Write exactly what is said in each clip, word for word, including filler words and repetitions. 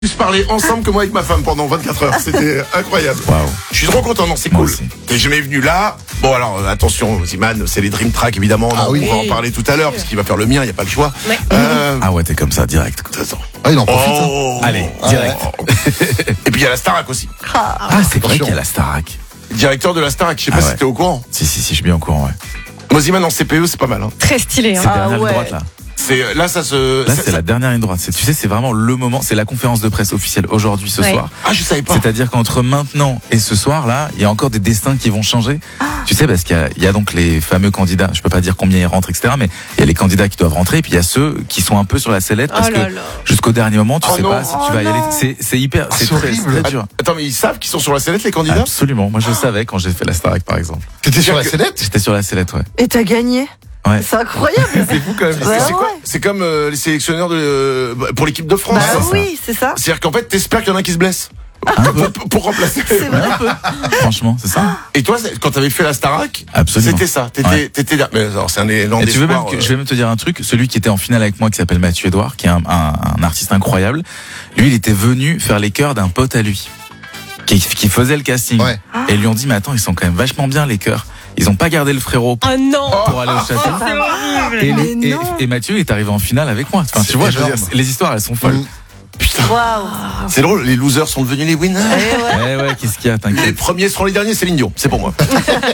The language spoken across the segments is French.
Plus parler ensemble que moi avec ma femme pendant vingt-quatre heures, c'était incroyable. Wow. Je suis trop content, non, c'est Moi cool. aussi. T'es jamais venu là. Bon alors euh, attention, Ziman, c'est les Dream Track évidemment. Ah on oui. va en parler tout à l'heure parce qu'il va faire le mien, il y a pas le choix. Ouais. Euh, Ah ouais, t'es comme ça, direct. attends. Ah, il en profite. hein. Oh. Allez, direct. Et puis il y a la Starac aussi. Ah, c'est vrai Attention. qu'il y a la Starac. Directeur de la Starac, je sais pas Ah si ouais. t'es au courant. Si, si, si, je suis bien au courant, ouais. Moi Ziman en C P E, c'est pas mal. Hein. Très stylé. C'est Hein. dernière ligne ouais. droite, là. C'est là ça se. Là, ça- c'est ça- la dernière ligne droite. C'est- Tu sais, c'est vraiment le moment. C'est la conférence de presse officielle aujourd'hui, ce Ouais. soir. Ah je savais pas. C'est-à-dire qu'entre maintenant et ce soir, là, il y a encore des destins qui vont changer. Tu sais, parce qu'il y a, il y a donc les fameux candidats. Je peux pas dire combien ils rentrent, et cetera. Mais il y a les candidats qui doivent rentrer, et puis il y a ceux qui sont un peu sur la sellette parce Oh là que là. jusqu'au dernier moment, tu Oh sais non. pas si tu Oh vas y aller. non. C'est, c'est hyper, c'est c'est très, horrible. très dur. Attends mais ils savent qu'ils sont sur la sellette les candidats. Absolument. Moi, je le savais quand j'ai fait la Starac, par exemple. T'étais sur la que- sellette? J'étais sur la sellette, ouais. Et t'as gagné. Ouais. C'est incroyable. C'est fou quand même. Ouais, c'est quoi ouais. C'est comme euh, les sélectionneurs de euh, pour l'équipe de France. Bah ça. oui, c'est ça. C'est-à-dire qu'en fait t'espères qu'il y en a un qui se blesse Un peu. pour, pour remplacer. C'est vrai. Un peu. Franchement, c'est ça. Et toi, c'est- quand t'avais fait la Starac, Absolument. c'était ça. T'étais, Ouais. t'étais là. Mais alors, c'est un élan Et tu veux même d'espoir. que, euh, je vais même te dire un truc, celui qui était en finale avec moi qui s'appelle Mathieu Edouard, qui est un, un, un artiste incroyable, lui il était venu faire les chœurs d'un pote à lui, qui, qui faisait le casting. Ouais. Et ils lui ont dit, mais attends, ils sont quand même vachement bien les chœurs. Ils ont pas gardé le frérot Oh non. pour aller au château. C'est horrible. Et, Mais et, non. et Mathieu est arrivé en finale avec moi. Enfin, C'est tu vois, je veux énorme. dire, les histoires elles sont folles. Mmh. Putain, Waouh. c'est drôle. Les losers sont devenus les winners. Eh ouais. Eh ouais, qu'est-ce qu'il y a, Les t'inquiète. premiers seront les derniers, Céline Dion. C'est pour moi.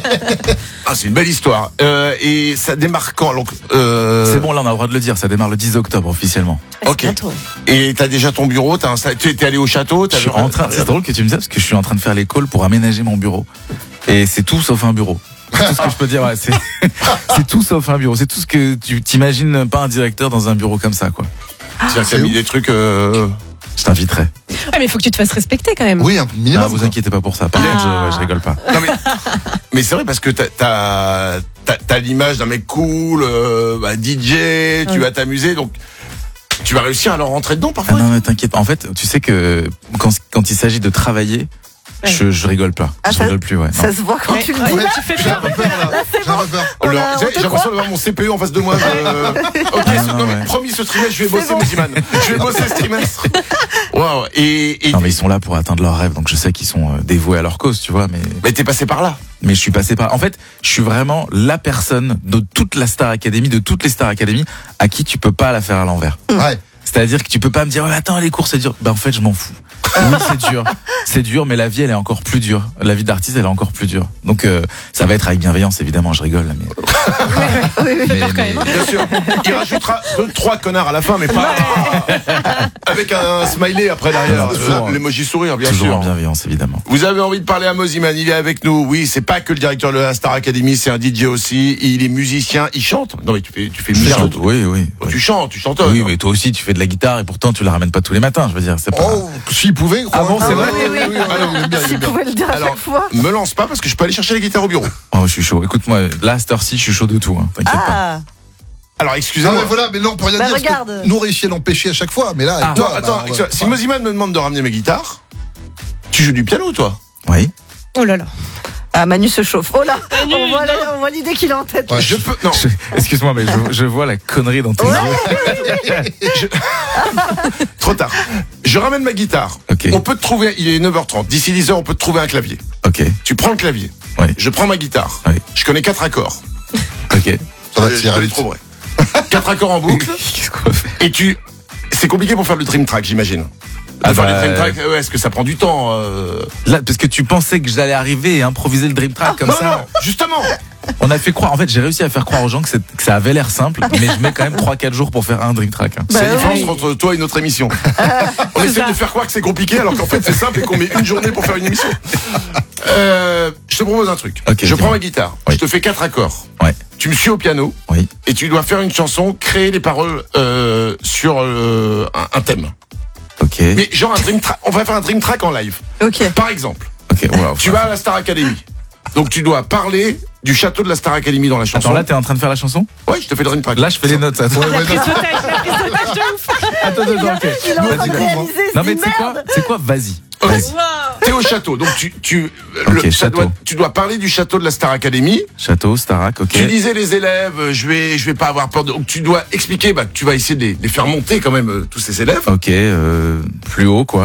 Ah, c'est une belle histoire. Euh, et ça démarre quand donc, euh, C'est bon, là on a le droit de le dire, ça démarre le dix octobre officiellement. Ok. Et t'as déjà ton bureau. T'as installé, tu es allé au château. Je T'as suis en train, c'est drôle que tu me dises parce que je suis en train de faire les calls pour aménager mon bureau. Et c'est tout sauf un bureau. C'est tout ce que je peux dire, ouais, c'est, c'est tout sauf un bureau. C'est tout ce que tu t'imagines pas un directeur dans un bureau comme ça, quoi. C'est-à-dire que t'as mis des trucs. Euh... Je t'inviterai. Ouais, mais il faut que tu te fasses respecter quand même. Oui, un minimum. Non, vous quoi. inquiétez pas pour ça. Par contre, je, ouais, je rigole pas. Non mais, mais c'est vrai parce que t'as, t'as, t'as, t'as l'image d'un mec cool, euh, bah, D J. Tu Ouais. vas t'amuser, donc tu vas réussir à leur rentrer dedans Ah parfois. non, mais t'inquiète pas. En fait, tu sais que quand, quand il s'agit de travailler, Ouais. je, je rigole pas. Ah, je ça- rigole plus, ouais. non. Ça se voit quand Ouais, tu le ouais. dis. Ouais, tu fais j'ai un peur. peu peur là. J'ai un peu peur. On Alors, a- on j'ai te j'ai l'impression croit. d'avoir mon C P E en face de moi. Je... Ok, Ah, ce- non, non, mais ouais. promis ce trimestre, je vais bosser, bon. Moziman. Je vais bosser ce trimestre. Waouh. Et, et Non, mais ils sont là pour atteindre leurs rêves, donc je sais qu'ils sont euh, dévoués à leur cause, tu vois, mais. mais t'es passé par là. Mais je suis passé par. En fait, je suis vraiment la personne de toute la Star Academy, de toutes les Star Academy, à qui tu peux pas la faire à l'envers. Ouais. C'est-à-dire que tu peux pas me dire, ouais, attends, les cours c'est dur. Bah en fait, je m'en fous. Oui, c'est dur, c'est dur, mais la vie elle est encore plus dure. La vie d'artiste elle est encore plus dure. Donc euh, ça va être avec bienveillance évidemment. Je rigole, mais. Oui, oui. mais- peur quand même. mais- Bien sûr. Il rajoutera deux, trois connards à la fin, mais pas avec un smiley après derrière. Toujours. L'emoji sourire, bien Toujours sûr. en bienveillance évidemment. Vous avez envie de parler à Moziman, il est avec nous. Oui, c'est pas que le directeur de la Star Academy, c'est un D J aussi. Il est musicien, il chante. Non mais tu fais, tu fais Je musique. chante, oui, oui. oui. Tu chantes, tu chantonnes. Oui, mais toi aussi tu fais de la guitare et pourtant tu la ramènes pas tous les matins. Je veux dire, c'est pas. Oh, s'il pouvait, Ah bon, c'est Ah vrai oui, oui, oui. Alors, il aime bien, il S'il aime bien. pouvait le dire à Alors, chaque fois. me lance pas parce que je peux aller chercher les guitares au bureau. Oh, je suis chaud. Écoute-moi, là, à cette heure-ci, je suis chaud de tout. Hein. T'inquiète pas. Ah. Alors Non, excusez-moi. mais voilà, mais non, on peut rien Bah, dire. parce que regarde. Nous, on réussit à l'empêcher à chaque fois, mais là, avec Ah. toi, Non, attends, bah, on va- excuse- si Moziman me demande de ramener mes guitares, tu joues du piano toi? Oui. Oh là là. Ah, Manu se chauffe. Oh là, Manu, on voit, non. la- on voit l'idée qu'il a en tête. Ouais. Je peux. Non. Je- Excuse-moi, mais je, je vois la connerie dans tes yeux. Trop tard. Je ramène ma guitare. Ok. On peut te trouver, il est neuf heures trente. D'ici dix heures, on peut te trouver un clavier. Ok, Tu prends le clavier. Oui. Je prends ma guitare. Oui. Je connais quatre accords. ok. Ça va Euh, te je faire peux les vite. trouver. Quatre accords en boucle. Qu'est-ce qu'on va faire? Et tu. C'est compliqué pour faire le dream track, j'imagine. Ah De faire bah, les dream track, ouais, est-ce que ça prend du temps euh... Là, parce que tu pensais que j'allais arriver et improviser le dream track comme Non, ça. non, justement. On a fait croire, en fait, j'ai réussi à faire croire aux gens que, c'est- que ça avait l'air simple, mais je mets quand même trois quatre jours pour faire un dream track. hein. Bah c'est la différence oui. entre toi et notre émission. On essaie de faire croire que c'est compliqué alors qu'en fait c'est simple et qu'on met une journée pour faire une émission. Euh, je te propose un truc. Ok, je dis-moi. prends ma guitare, Oui. je te fais quatre accords. Ouais. Tu me suis au piano Oui. et tu dois faire une chanson, créer les paroles euh, sur euh, un, un thème. Ok. Mais genre un dream track, on va faire un dream track en live. Ok. Par exemple, Ok. Wow, tu vas à la Star Academy. Donc tu dois parler du château de la Star Academy dans la chanson. Attends, là, t'es en train de faire la chanson? Ouais, je te fais le dream track. Là, je fais les notes. Attends, Ouais, ouais, non. Prise d'otage, la prise d'otage de ouf. attends, attends, ok. Il est en train Vas-y, de vas-y. réaliser. il se Non, mais dit, tu sais quoi? merde. C'est quoi? Vas-y. Ok. Vas-y. T'es au château, donc tu tu Ok, le- ça château. doit, tu dois parler du château de la Star Academy. Château, Starac, ok. Tu disais les élèves, euh, je vais je vais pas avoir peur de. Donc tu dois expliquer, bah que tu vas essayer de les, de les faire monter quand même euh, tous ces élèves. Ok, euh, plus haut quoi.